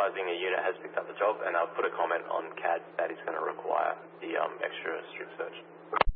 advising a unit has picked up the job, and I'll put a comment on CAD that is going to require the extra strip search.